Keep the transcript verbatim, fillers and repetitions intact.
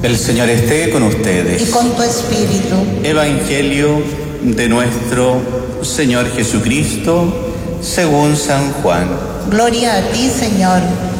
El Señor esté con ustedes. Y con tu espíritu. Evangelio de nuestro Señor Jesucristo según San Juan. Gloria a ti, Señor.